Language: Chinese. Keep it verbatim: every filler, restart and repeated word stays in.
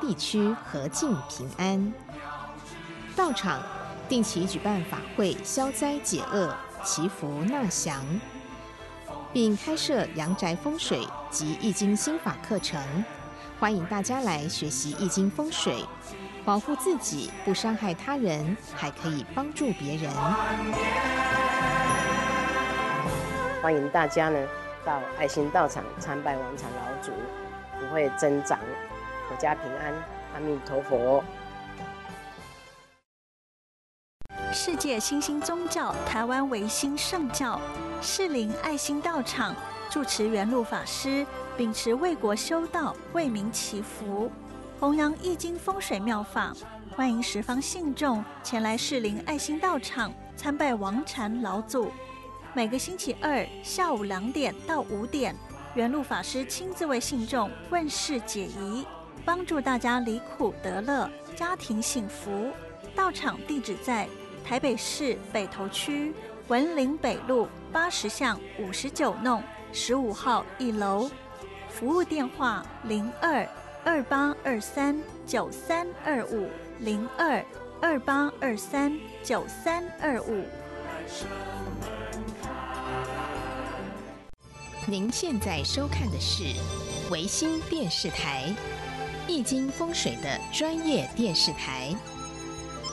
地区和尽平安。道场定期举办法会消灾解厄、祈福纳祥，并开设阳宅风水及易经心法课程，欢迎大家来学习易经风水，保护自己不伤害他人，还可以帮助别人。 欢迎大家呢到爱心道场参拜王禅老祖，福慧增长，阖家平安，阿弥陀佛。 世界新兴宗教台湾维新圣教士林爱心道场住持圆籙法师秉持为国修道、为民祈福，弘扬易经风水妙法，欢迎十方信众前来士林爱心道场参拜王禅老祖。每个星期二下午两点到五点，圆籙法师亲自为信众问事解疑，帮助大家离苦得乐，家庭幸福。道场地址在台北市北投区文林北路八十巷五十九弄十五号一楼，服务电话零二二八二三九三二五零二二八二三九三二五。 您现在收看的是维新电视台，易经风水的专业电视台。